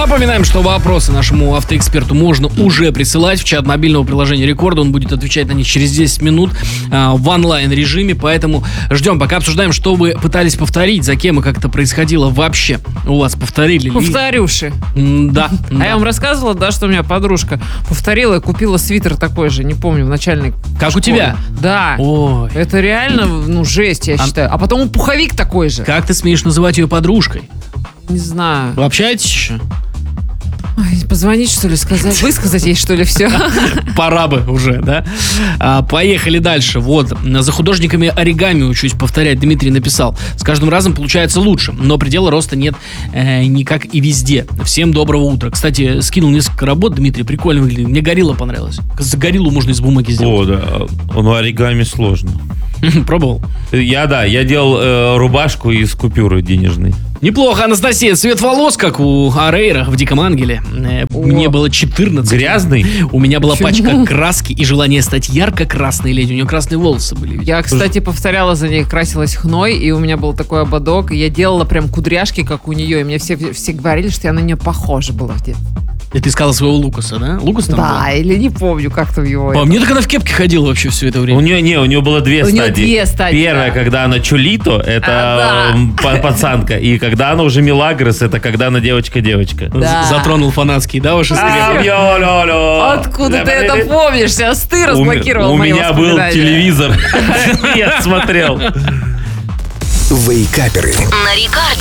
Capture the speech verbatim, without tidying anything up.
Напоминаем, что вопросы нашему автоэксперту можно уже присылать в чат мобильного приложения Рекорда. Он будет отвечать на них через десять минут а, в онлайн-режиме. Поэтому ждем. Пока обсуждаем, что вы пытались повторить, за кем и как это происходило вообще. У вас повторили ли? Повторюши. М, Да. А да. я вам рассказывала, да, что у меня подружка повторила и купила свитер такой же, не помню, в начальной Как у школе. тебя? Да. Ой. Это реально, ну, жесть, я А- считаю. А потом пуховик такой же. Как ты смеешь называть ее подружкой? Не знаю. Вы общаетесь еще? Ой, позвонить, что ли, сказать? Высказать ей, что ли, все? Пора бы уже, да? А, поехали дальше. Вот, за художниками оригами учусь повторять. Дмитрий написал. С каждым разом получается лучше, но предела роста нет э, никак и везде. Всем доброго утра. Кстати, скинул несколько работ, Дмитрий, прикольно выглядит. Мне горилла понравилась. За гориллу можно из бумаги О, сделать. да. Ну, оригами сложно. Пробовал? Я, да, я делал э, рубашку из купюры денежной. Неплохо, Анастасия. Цвет волос, как у Арейра в «Диком ангеле». Э, Мне было четырнадцать. Грязный? У меня была Почему? пачка краски и желание стать ярко-красной леди. У нее красные волосы были. Я, кстати, повторяла за ней, красилась хной, и у меня был такой ободок, и я делала прям кудряшки, как у нее, и мне все, все говорили, что я на нее похожа была в детстве. И ты искала своего Лукаса, да? Лукас там Да, был? или не помню, как там его. По мне так она в кепке ходила вообще все это У время. нее, не, у нее было две У нее стадии. две стадии, Первая, да. когда она чулито, это А, да. м, па- пацанка. И когда она уже милагрос, это когда она девочка-девочка. Да. З- Затронул фанатский, да, ваши А, скрепы? йо-лё-лё. Откуда ты это помнишь? Сейчас ты У, м- разблокировал у мои меня был воспоминания. телевизор. Я смотрел. Вейкаперы. На Рекорде.